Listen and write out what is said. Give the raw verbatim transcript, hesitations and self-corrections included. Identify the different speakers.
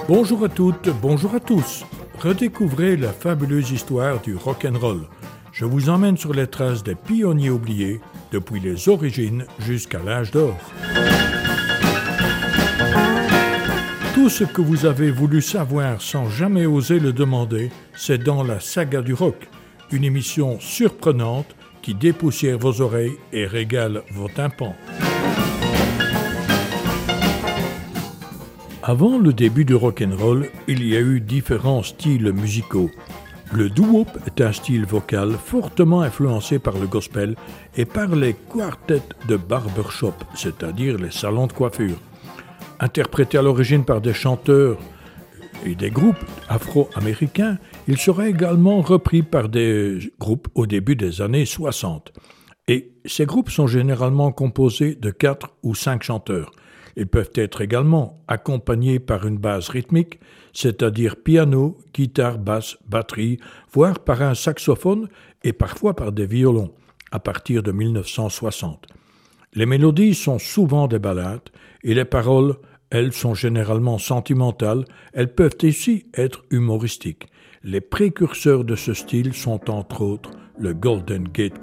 Speaker 1: Bonjour à toutes, bonjour à tous. Redécouvrez la fabuleuse histoire du rock'n'roll. Je vous emmène sur les traces des pionniers oubliés, depuis les origines jusqu'à l'âge d'or. Tout ce que vous avez voulu savoir sans jamais oser le demander, c'est dans la saga du rock, une émission surprenante qui dépoussière vos oreilles et régale vos tympans. Avant le début du rock'n'roll, il y a eu différents styles musicaux. Le doo-wop est un style vocal fortement influencé par le gospel et par les quartets de barbershop, c'est-à-dire les salons de coiffure. Interprété à l'origine par des chanteurs et des groupes afro-américains, il sera également repris par des groupes au début des années soixante. Et ces groupes sont généralement composés de quatre ou cinq chanteurs. Ils peuvent être également accompagnés par une base rythmique, c'est-à-dire piano, guitare, basse, batterie, voire par un saxophone et parfois par des violons, à partir de dix-neuf cent soixante. Les mélodies sont souvent des ballades et les paroles, elles, sont généralement sentimentales. Elles peuvent aussi être humoristiques. Les précurseurs de ce style sont entre autres le Golden Gate